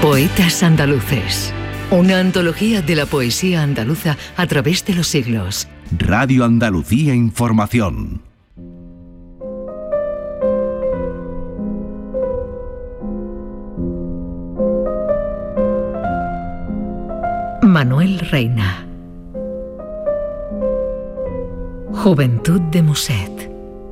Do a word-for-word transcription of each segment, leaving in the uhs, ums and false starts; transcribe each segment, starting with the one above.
Poetas andaluces. Una antología de la poesía andaluza a través de los siglos. Radio Andalucía Información. Manuel Reina. Juventud de Muset.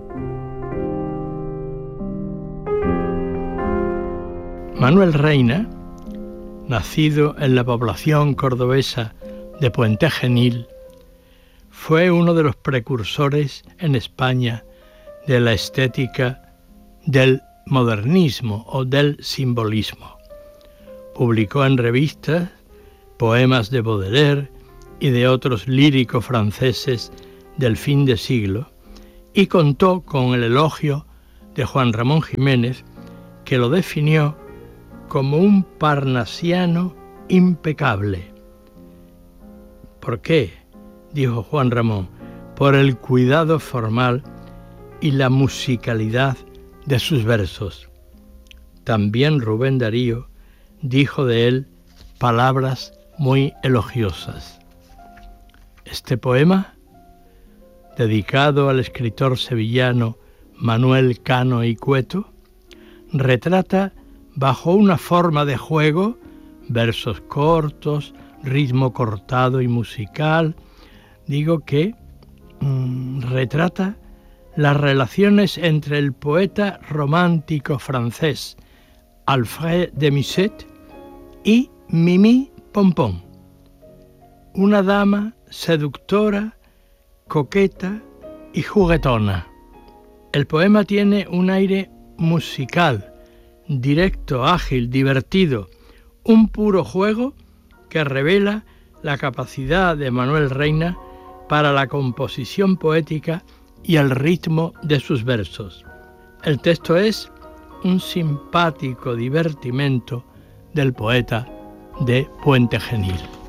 Manuel Reina, nacido en la población cordobesa de Puente Genil, fue uno de los precursores en España de la estética del modernismo o del simbolismo. Publicó en revistas poemas de Baudelaire y de otros líricos franceses del fin de siglo y contó con el elogio de Juan Ramón Jiménez, que lo definió como un parnasiano impecable. ¿Por qué?, dijo Juan Ramón, por el cuidado formal y la musicalidad de sus versos. También Rubén Darío dijo de él palabras muy elogiosas. Este poema, dedicado al escritor sevillano Manuel Cano y Cueto, retrata bajo una forma de juego, versos cortos, ritmo cortado y musical, digo que mmm, retrata las relaciones entre el poeta romántico francés Alfred de Musset y Mimi Pompon, una dama seductora, coqueta y juguetona. El poema tiene un aire musical, directo, ágil, divertido, un puro juego que revela la capacidad de Manuel Reina para la composición poética y el ritmo de sus versos. El texto es un simpático divertimento del poeta de Puente Genil.